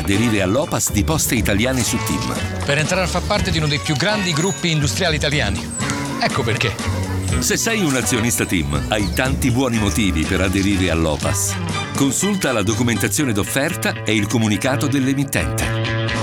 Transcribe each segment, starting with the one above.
aderire all'OPAS di Poste Italiane su TIM. Per entrare a far parte di uno dei più grandi gruppi industriali italiani. Ecco perché. Se sei un azionista TIM, hai tanti buoni motivi per aderire all'OPAS. Consulta la documentazione d'offerta e il comunicato dell'emittente.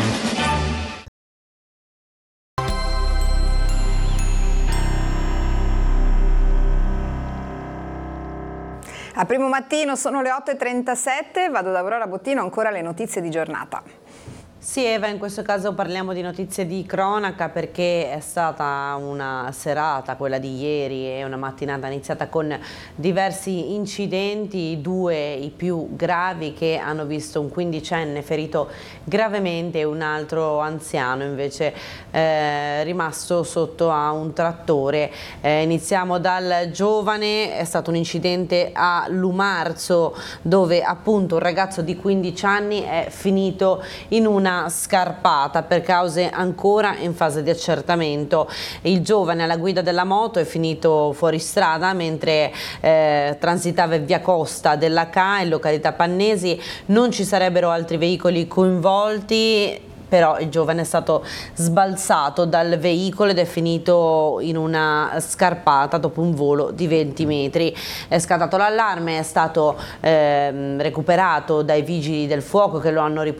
A Primo Mattino sono le 8:37, vado da Aurora Bottino, ancora le notizie di giornata. Sì Eva, in questo caso parliamo di notizie di cronaca perché è stata una serata, quella di ieri, e una mattinata iniziata con diversi incidenti, due i più gravi che hanno visto un quindicenne ferito gravemente e un altro anziano invece rimasto sotto a un trattore. Iniziamo dal giovane, è stato un incidente a Lumarzo dove appunto un ragazzo di 15 anni è finito in una scarpata per cause ancora in fase di accertamento. Il giovane alla guida della moto è finito fuori strada mentre transitava in via Costa della Ca in località Pannesi. Non ci sarebbero altri veicoli coinvolti, però il giovane è stato sbalzato dal veicolo ed è finito in una scarpata dopo un volo di 20 metri. È scattato l'allarme, è stato recuperato dai vigili del fuoco che lo hanno riportato